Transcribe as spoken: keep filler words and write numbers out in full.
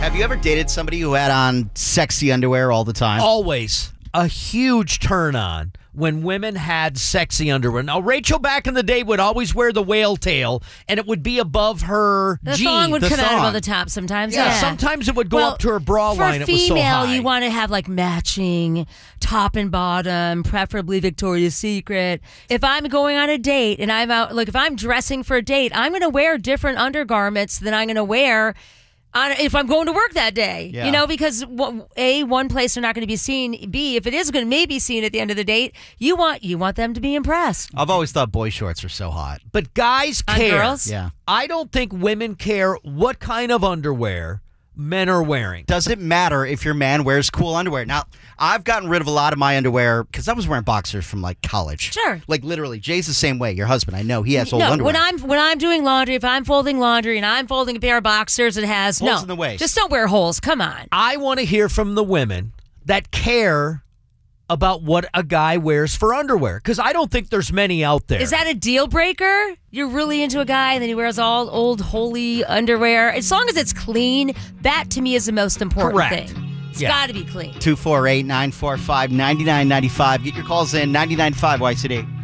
Have you ever dated somebody who had on sexy underwear all the time? Always a huge turn on when women had sexy underwear. Now, Rachel back in the day would always wear the whale tail, and it would be above her The jeans. thong would the come out thong. above the top sometimes. yeah, Yeah, sometimes it would go Well, up to her bra for line. It was so female, high. you want to have like matching top and bottom, preferably Victoria's Secret. If I'm going on a date and I'm out, like if I'm dressing for a date, I'm going to wear different undergarments than I'm going to wear on, if I'm going to work that day. Yeah. You know, because w- A, one place they're not going to be seen. B, if it is going to maybe seen at the end of the date, you want you want them to be impressed. I've always thought boy shorts were so hot. But guys On care. girls? Yeah. I don't think women care what kind of underwear men are wearing. Doesn't matter if your man wears cool underwear. Now, I've gotten rid of a lot of my underwear because I was wearing boxers from like college. Sure. Like literally, Jay's the same way. Your husband, I know he has old no, underwear. when I'm when I'm doing laundry, if I'm folding laundry and I'm folding a pair of boxers, it has Holes no in the waist. Just don't wear holes. Come on. I want to hear from the women that care about what a guy wears for underwear, because I don't think there's many out there. Is that a deal breaker? You're really into a guy and then he wears all old holy underwear. As long as it's clean, that to me is the most important Correct. thing. It's Yeah. got to be clean. two four eight, nine four five, nine nine nine five. Get your calls in, ninety-nine point five Y C D.